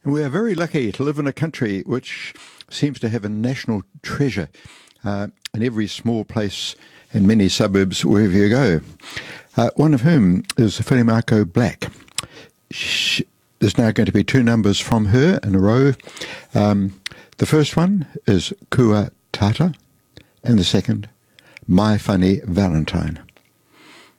And we are very lucky to live in a country which seems to have a national treasure in every small place and many suburbs wherever you go. One of whom is Whirimako Black. There's now going to be two numbers from her in a row. The first one is Kua Tata, and the second, My Funny Valentine.